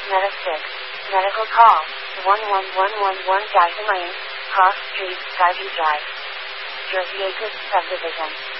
Meta 6. Medical call. 11111 Gasoline. Cross Street, Skyview Drive. Jersey Acres Subdivision.